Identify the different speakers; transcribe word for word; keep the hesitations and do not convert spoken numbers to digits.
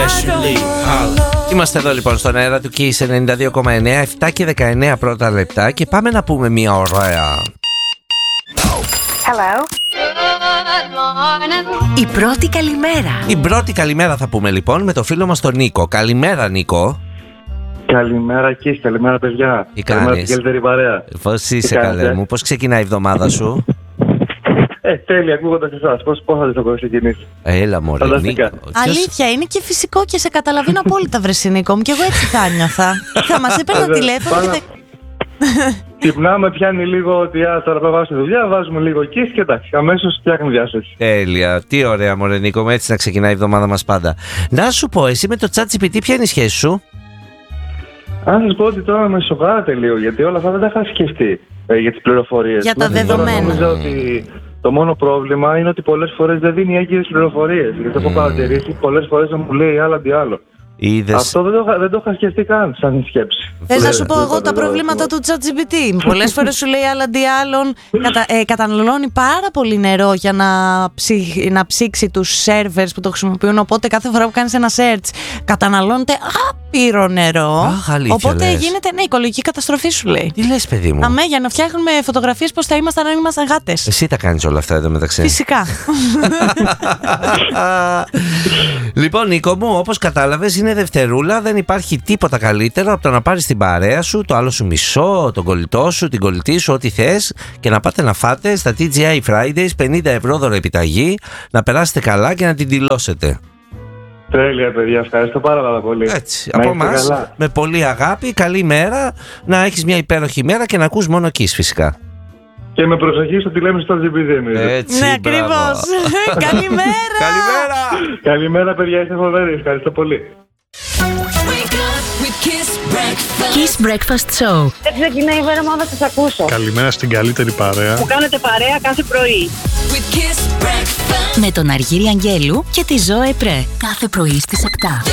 Speaker 1: σου λέει. Είμαστε εδώ λοιπόν στον αέρα του Kiss ενενήντα δύο κόμμα εννέα, επτά και δεκαεννέα πρώτα λεπτά και πάμε να πούμε μια ωραία.
Speaker 2: Hello. Η πρώτη καλημέρα.
Speaker 1: Η πρώτη καλημέρα θα πούμε λοιπόν με το φίλο μας τον Νίκο. Καλημέρα Νίκο.
Speaker 3: Καλημέρα Kiss, καλημέρα παιδιά.
Speaker 1: Τι
Speaker 3: καλημέρα
Speaker 1: κάνεις?
Speaker 3: στην καλύτερη παρέα.
Speaker 1: Πώς είσαι καλέ μου, πώς ξεκινάει η εβδομάδα σου?
Speaker 3: Ε, τέλεια, ακούγοντας εσάς, πώς, πώς θα το έχω ξεκινήσει.
Speaker 1: Έλα μωρέ Νίκο.
Speaker 4: Αλήθεια, είναι και φυσικό και σε καταλαβαίνω απόλυτα βρε Νίκο μου. Και εγώ έτσι θα νιώθα. Θα μας έπαιρνα τηλέφωνο και θα...
Speaker 3: Ξυπνάμε, πιάνει λίγο ότι α, τώρα θα βάζω δουλειά, βάζουμε λίγο Kiss και εντάξει, αμέσως φτιάχνει διάσωση.
Speaker 1: Τέλεια, τι ωραία μωρέ Νίκο, έτσι να ξεκινάει η εβδομάδα μας πάντα. Να σου πω, εσύ με το ChatGPT ποια είναι η σχέση σου?
Speaker 3: Αν σας πω ότι τώρα με σοκάρατε λίγο, γιατί όλα αυτά δεν τα είχα σκεφτεί ε, για τις πληροφορίες.
Speaker 4: Για τα δεδομένα.
Speaker 3: Νομίζω ότι το μόνο πρόβλημα είναι ότι πολλές φορές δεν δίνει έγκυρες πληροφορίες. Γιατί έχω παρατηρήσει πολλές φορές να μου λέει άλλα αντί άλλο.
Speaker 1: Είδες...
Speaker 3: Αυτό δεν το, δεν το είχα σκεφτεί καν σαν σκέψη.
Speaker 4: Θες να σου πω εγώ τα προβλήματα του ChatGPT. Πολλές φορές σου λέει άλλα αντί άλλων. Κατα, ε, καταναλώνει πάρα πολύ νερό για να, ψη, να ψήξει τους servers που το χρησιμοποιούν. Οπότε κάθε φορά που κάνεις ένα search καταναλώνεται άπειρο νερό.
Speaker 1: Αχ, αλήθεια,
Speaker 4: οπότε
Speaker 1: λες.
Speaker 4: γίνεται ναι, οικολογική καταστροφή σου λέει.
Speaker 1: Τι λες παιδί μου?
Speaker 4: Αμέ, για να φτιάχνουμε φωτογραφίες πώς θα ήμασταν αν ήμασταν γάτες.
Speaker 1: Εσύ τα κάνεις όλα αυτά εδώ μεταξύ.
Speaker 4: Φυσικά.
Speaker 1: Λοιπόν Νίκο μου, όπως κατάλαβες είναι Δευτερούλα, δεν υπάρχει τίποτα καλύτερο από το να πάρεις την παρέα σου, το άλλο σου μισό, τον κολλητό σου, την κολλητή σου, ό,τι θες και να πάτε να φάτε στα τι τζι άι Fridays πενήντα ευρώ δωρεπιταγή, να περάσετε καλά και να την δηλώσετε.
Speaker 3: Τέλεια παιδιά, ευχαριστώ πάρα, πάρα πολύ.
Speaker 1: Έτσι, από εμάς με πολύ αγάπη, καλή μέρα, να έχεις μια υπέροχη μέρα και να ακούς μόνο Kiss φυσικά.
Speaker 3: Και με προσοχή στο τι λέμε στο τζι πι τι.
Speaker 1: Έτσι,
Speaker 4: ναι, ακριβώς. Καλημέρα.
Speaker 1: Καλημέρα.
Speaker 3: Καλημέρα παιδιά, είστε φοβεροί, ευχαριστώ πολύ.
Speaker 2: Kiss Breakfast Show.
Speaker 5: Δεν ξεκινάει η μέρα μόνο θα σας ακούσω.
Speaker 6: Καλημέρα στην καλύτερη παρέα.
Speaker 5: Που κάνετε παρέα κάθε πρωί.
Speaker 2: Με τον Αργύρη Αγγέλου και τη Ζωέ Πρέ. Κάθε πρωί στις επτά.